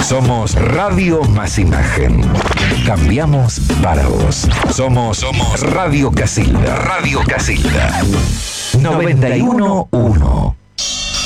Somos Radio Más Imagen. Cambiamos para vos. Somos Radio Casilda. Radio Casilda. 91.1.